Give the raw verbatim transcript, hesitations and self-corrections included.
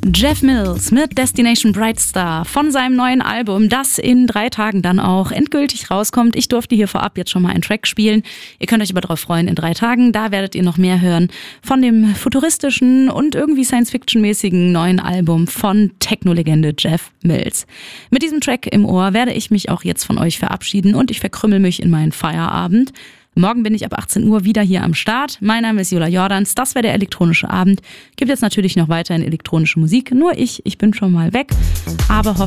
Jeff Mills mit Destination Brightstar von seinem neuen Album, das in drei Tagen dann auch endgültig rauskommt. Ich durfte hier vorab jetzt schon mal einen Track spielen. Ihr könnt euch aber darauf freuen, in drei Tagen, da werdet ihr noch mehr hören von dem futuristischen und irgendwie Science-Fiction-mäßigen neuen Album von Techno-Legende Jeff Mills. Mit diesem Track im Ohr werde ich mich auch jetzt von euch verabschieden und ich verkrümmel mich in meinen Feierabend. Morgen bin ich ab achtzehn Uhr wieder hier am Start. Mein Name ist Jola Jordans, das wäre der elektronische Abend. Gibt jetzt natürlich noch weiterhin elektronische Musik, nur ich, ich bin schon mal weg, aber